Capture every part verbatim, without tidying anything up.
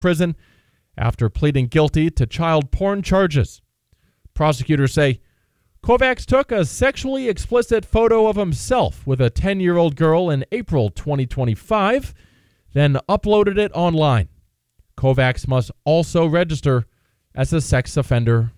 prison after pleading guilty to child porn charges. Prosecutors say Kovacs took a sexually explicit photo of himself with a ten-year-old girl in April twenty twenty-five, then uploaded it online. Kovacs must also register as a sex offender.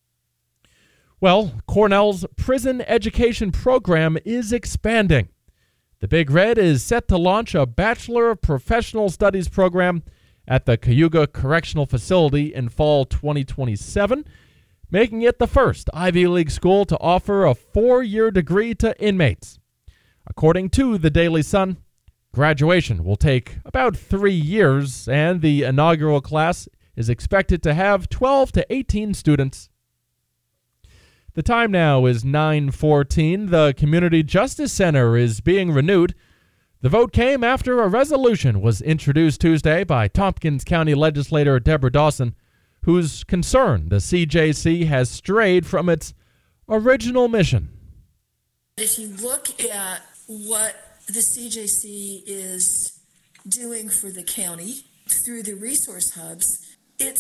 Well, Cornell's prison education program is expanding. The Big Red is set to launch a Bachelor of Professional Studies program at the Cayuga Correctional Facility in fall twenty twenty-seven, making it the first Ivy League school to offer a four-year degree to inmates. According to the Daily Sun, graduation will take about three years, and the inaugural class is expected to have twelve to eighteen students. The time now is nine fourteen. The Community Justice Center is being renewed. The vote came after a resolution was introduced Tuesday by Tompkins County legislator Deborah Dawson, who's concerned the C J C has strayed from its original mission. If you look at what the C J C is doing for the county through the resource hubs, it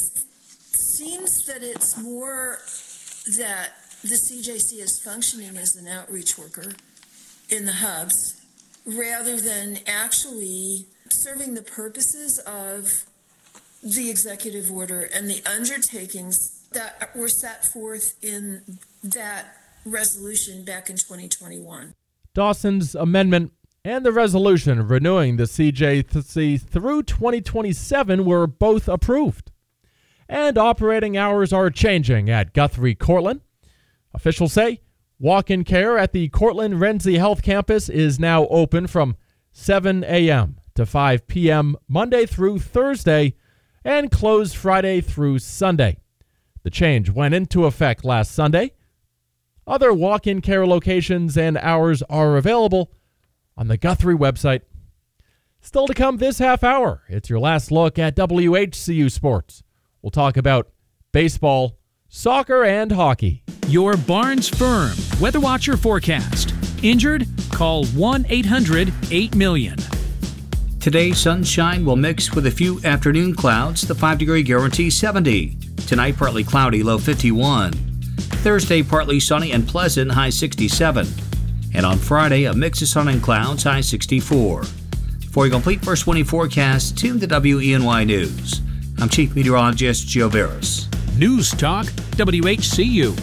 seems that it's more that the C J C is functioning as an outreach worker in the hubs rather than actually serving the purposes of the executive order and the undertakings that were set forth in that resolution back in twenty twenty-one. Dawson's amendment and the resolution renewing the C J C through twenty twenty-seven were both approved. And operating hours are changing at Guthrie Cortland. Officials say walk-in care at the Cortland Renzi Health Campus is now open from seven a.m. to five p.m. Monday through Thursday and closed Friday through Sunday. The change went into effect last Sunday. Other walk-in care locations and hours are available on the Guthrie website. Still to come this half hour, it's your last look at W H C U sports. We'll talk about baseball, soccer, and hockey. Your Barnes Firm Weather Watcher forecast. Injured? Call one eight hundred eight million. Today, sunshine will mix with a few afternoon clouds. The five-degree guarantee seventy. Tonight, partly cloudy, low fifty-one. Thursday, partly sunny and pleasant, high sixty-seven. And on Friday, a mix of sun and clouds, high sixty-four. For a complete first twenty forecast, tune to W E N Y News. I'm Chief Meteorologist Joe Veras. News Talk W H C U.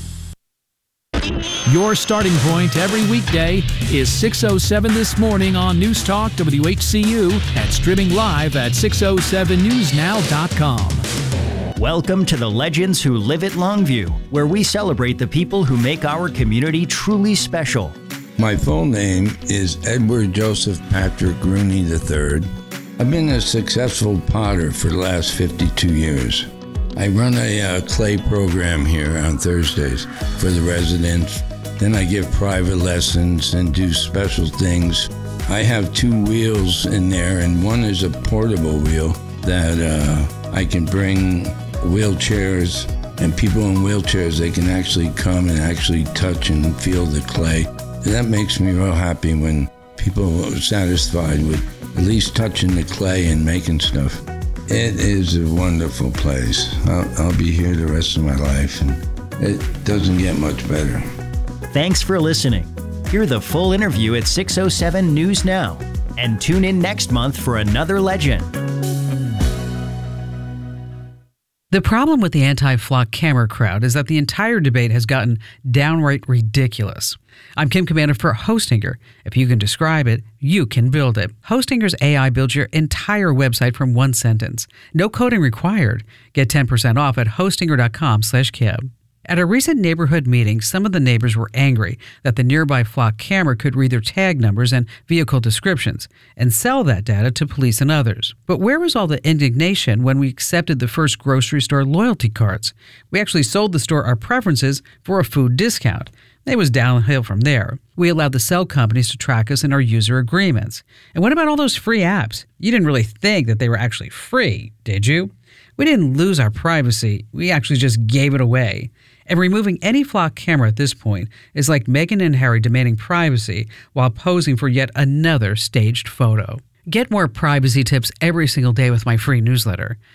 Your starting point every weekday is six oh seven This Morning on News Talk W H C U and streaming live at six oh seven news now dot com. Welcome to the Legends Who Live at Longview, where we celebrate the people who make our community truly special. My full name is Edward Joseph Patrick Rooney the third. I've been a successful potter for the last fifty-two years. I run a uh, clay program here on Thursdays for the residents. Then I give private lessons and do special things. I have two wheels in there, and one is a portable wheel that uh, I can bring wheelchairs, and people in wheelchairs, they can actually come and actually touch and feel the clay. And that makes me real happy when people are satisfied with at least touching the clay and making stuff. It is a wonderful place. I'll, I'll be here the rest of my life, and it doesn't get much better. Thanks for listening. Hear the full interview at six oh seven News Now, and tune in next month for another legend. The problem with the anti-flock camera crowd is that the entire debate has gotten downright ridiculous. I'm Kim Commander for Hostinger. If you can describe it, you can build it. Hostinger's A I builds your entire website from one sentence. No coding required. Get ten percent off at hostinger.com slash Kim. At a recent neighborhood meeting, some of the neighbors were angry that the nearby flock camera could read their tag numbers and vehicle descriptions and sell that data to police and others. But where was all the indignation when we accepted the first grocery store loyalty cards? We actually sold the store our preferences for a food discount. It was downhill from there. We allowed the cell companies to track us in our user agreements. And what about all those free apps? You didn't really think that they were actually free, did you? We didn't lose our privacy. We actually just gave it away. And removing any flock camera at this point is like Meghan and Harry demanding privacy while posing for yet another staged photo. Get more privacy tips every single day with my free newsletter.